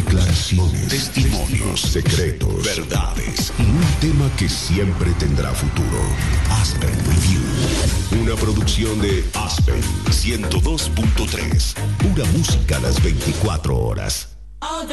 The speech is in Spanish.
declaraciones, testimonios, secretos, verdades y un tema que siempre tendrá futuro. Aspen Review, una producción de Aspen 102.3, pura música a las 24 horas.